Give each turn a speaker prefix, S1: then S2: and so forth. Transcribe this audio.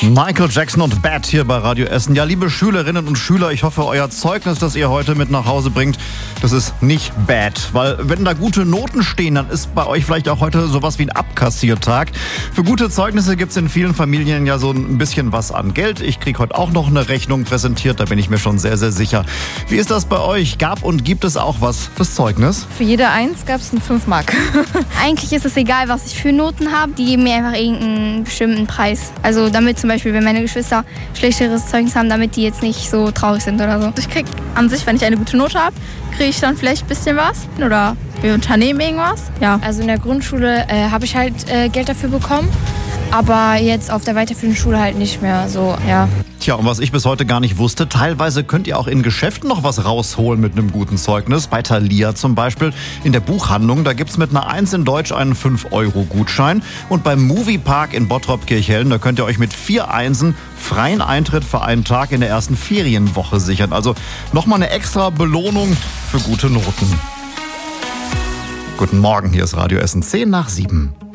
S1: Michael Jackson und Bad hier bei Radio Essen. Ja, liebe Schülerinnen und Schüler, ich hoffe, euer Zeugnis, das ihr heute mit nach Hause bringt, das ist nicht bad. Weil wenn da gute Noten stehen, dann ist bei euch vielleicht auch heute sowas wie ein Abkassiertag. Für gute Zeugnisse gibt's in vielen Familien ja so ein bisschen was an Geld. Ich krieg heute auch noch eine Rechnung präsentiert, da bin ich mir schon sehr, sehr sicher. Wie ist das bei euch? Gab und gibt es auch was fürs Zeugnis?
S2: Für jede Eins gab es einen 5 Mark.
S3: Eigentlich ist es egal, was ich für Noten habe. Die geben mir einfach irgendeinen bestimmten Preis. Also damit zum Beispiel, wenn meine Geschwister schlechteres Zeugnis haben, damit die jetzt nicht so traurig sind oder so.
S2: Ich krieg an sich, wenn ich eine gute Note habe, kriege ich dann vielleicht ein bisschen was. Oder wir unternehmen irgendwas. Ja.
S4: Also in der Grundschule habe ich halt Geld dafür bekommen. Aber jetzt auf der weiterführenden Schule halt nicht mehr so, ja.
S1: Tja, und was ich bis heute gar nicht wusste, teilweise könnt ihr auch in Geschäften noch was rausholen mit einem guten Zeugnis. Bei Thalia zum Beispiel in der Buchhandlung, da gibt's mit einer 1 in Deutsch einen 5-Euro-Gutschein. Und beim Moviepark in Bottrop-Kirchhellen, da könnt ihr euch mit 4 Einsen freien Eintritt für einen Tag in der ersten Ferienwoche sichern. Also nochmal eine extra Belohnung für gute Noten. Guten Morgen, hier ist Radio Essen 10 nach 7.